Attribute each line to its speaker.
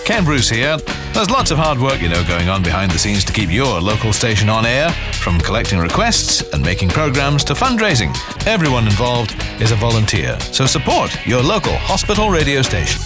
Speaker 1: Ken Bruce here. There's lots of hard work, going on behind the scenes to keep your local station on air, from collecting requests and making programs to fundraising. Everyone involved is a volunteer, so support your local hospital radio station.